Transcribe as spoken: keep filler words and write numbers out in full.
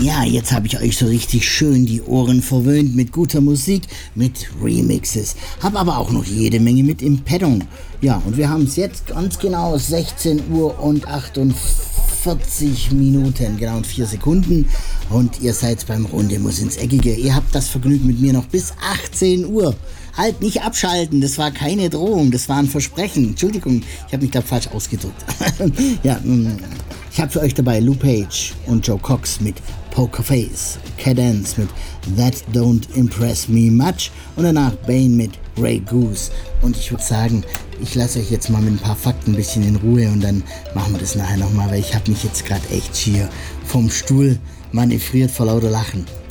Ja, jetzt habe ich euch so richtig schön die Ohren verwöhnt mit guter Musik, mit Remixes. Hab aber auch noch jede Menge mit im Petto. Ja, und wir haben es jetzt ganz genau sechzehn Uhr und achtundvierzig Minuten, genau und vier Sekunden. Und ihr seid beim Runde muss ins Eckige. Ihr habt das Vergnügen mit mir noch bis achtzehn Uhr. Halt, nicht abschalten, das war keine Drohung, das war ein Versprechen. Entschuldigung, ich habe mich da falsch ausgedrückt. Ja, ich habe für euch dabei Lou Page und Joe Cox mit Poker Face, Cadence mit That Don't Impress Me Much und danach Bane mit Grey Goose. Und ich würde sagen, ich lasse euch jetzt mal mit ein paar Fakten ein bisschen in Ruhe und dann machen wir das nachher nochmal, weil ich habe mich jetzt gerade echt schier vom Stuhl manövriert vor lauter Lachen.